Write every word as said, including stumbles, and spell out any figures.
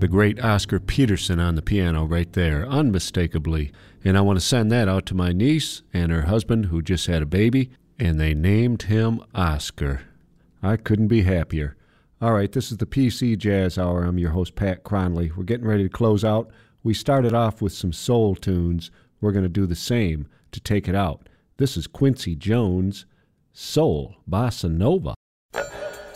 The great Oscar Peterson on the piano right there, unmistakably. And I want to send that out to my niece and her husband who just had a baby, and they named him Oscar. I couldn't be happier. All right, this is the P C Jazz Hour. I'm your host, Pat Cronley. We're getting ready to close out. We started off with some soul tunes. We're going to do the same to take it out. This is Quincy Jones, Soul Bossa Nova.